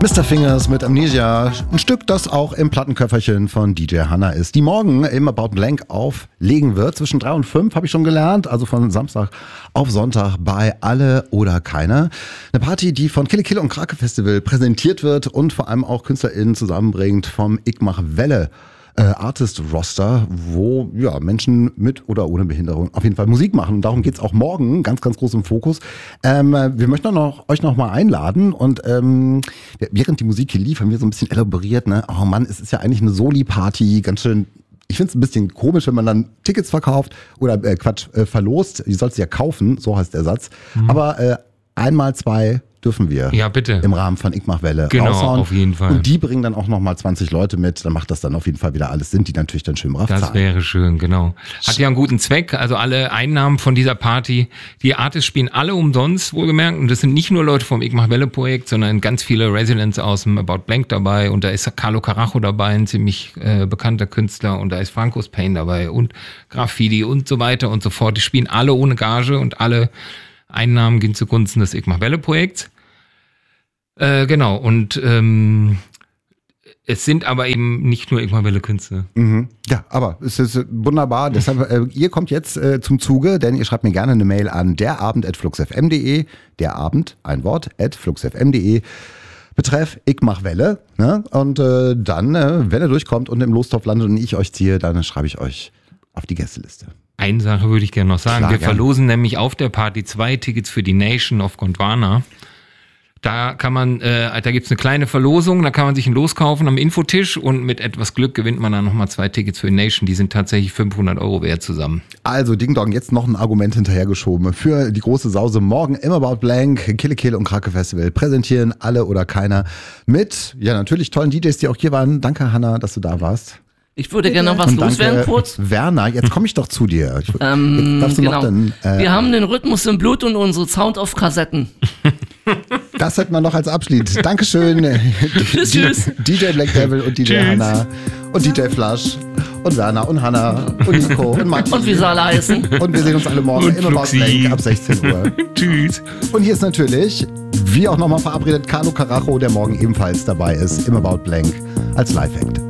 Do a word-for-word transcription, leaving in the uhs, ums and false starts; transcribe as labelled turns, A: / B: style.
A: Mister Fingers mit Amnesia, ein Stück, das auch im Plattenköfferchen von D J Hanna ist, die morgen im About Blank auflegen wird. Zwischen drei und fünf habe ich schon gelernt, also von Samstag auf Sonntag bei Alle oder Keiner. Eine Party, die von Kille Kille und Krake Festival präsentiert wird und vor allem auch KünstlerInnen zusammenbringt vom Ich mach Welle Äh, Artist-Roster, wo ja Menschen mit oder ohne Behinderung auf jeden Fall Musik machen. Und darum geht's auch morgen, ganz, ganz groß im Fokus. Ähm, wir möchten noch, euch noch mal einladen und ähm, während die Musik hier lief, haben wir so ein bisschen elaboriert, ne? Oh Mann, es ist ja eigentlich eine Soli-Party, ganz schön. Ich finde es ein bisschen komisch, wenn man dann Tickets verkauft oder äh, Quatsch, äh, verlost. Die sollst du ja kaufen, so heißt der Satz. Mhm. Aber äh, einmal zwei dürfen wir
B: ja, bitte.
A: Im Rahmen von Ich mach Welle
B: genau,
A: raushauen.
B: Auf jeden Fall.
A: Und die bringen dann auch nochmal zwanzig Leute mit, dann macht das dann auf jeden Fall wieder alles Sinn, die natürlich dann schön brav
B: Das
A: zahlen.
B: wäre schön, genau. Hat ja einen guten Zweck, also alle Einnahmen von dieser Party, die Artists spielen alle umsonst, wohlgemerkt, und das sind nicht nur Leute vom Ich mach Welle Projekt, sondern ganz viele Residents aus dem About Blank dabei und da ist Carlo Carajo dabei, ein ziemlich äh, bekannter Künstler und da ist Francos Pain dabei und Graffiti und so weiter und so fort. Die spielen alle ohne Gage und alle Einnahmen gehen zugunsten des Ich mach Welle Projekts. Äh, genau, und ähm, es sind aber eben nicht nur Ich mach Welle Künstler.
A: Mhm. Ja, aber es ist wunderbar. Deshalb, äh, ihr kommt jetzt äh, zum Zuge, denn ihr schreibt mir gerne eine Mail an derabend at fluxfm punkt de, derabend, ein Wort, at fluxfm punkt de. Betreff Ich mach Welle. Ne? Und äh, dann, äh, wenn er durchkommt und im Lostopf landet und ich euch ziehe, dann schreibe ich euch auf die Gästeliste.
B: Eine Sache würde ich gerne noch sagen.
A: Klar,
B: Wir
A: gerne.
B: verlosen nämlich auf der Party zwei Tickets für die Nation of Gondwana. Da kann man, äh, da gibt's eine kleine Verlosung, da kann man sich ein Los kaufen am Infotisch und mit etwas Glück gewinnt man dann nochmal zwei Tickets für die Nation. Die sind tatsächlich fünfhundert Euro wert zusammen.
A: Also Ding Dong, jetzt noch ein Argument hinterhergeschoben. Für die große Sause morgen im About Blank, Kille Kille und Krake Festival präsentieren Alle oder Keiner mit, ja natürlich tollen D Js, die auch hier waren. Danke Hanna, dass du da warst.
C: Ich würde gerne noch was
A: Und
C: loswerden
A: danke,
C: kurz.
A: Werner, jetzt komme ich doch zu dir. Ich,
C: Ähm,
A: jetzt darfst du
C: genau.
A: noch den, äh,
C: Wir haben den Rhythmus im Blut und unsere Sound auf Kassetten.
A: Das hätten wir noch als Abschied. Dankeschön.
C: Tschüss, tschüss.
A: D J Black Devil und D J
B: Tschüss.
A: Hanna und D J Flash und Werner und Hanna und Nico und Matti.
C: Und wie sie alle heißen.
A: Und wir sehen uns alle morgen
B: Und
A: im About
B: Fluxi.
A: Blank ab sechzehn Uhr.
B: Tschüss.
A: Und hier ist natürlich, wie auch nochmal verabredet, Carlo Carajo, der morgen ebenfalls dabei ist im About Blank als Live-Act.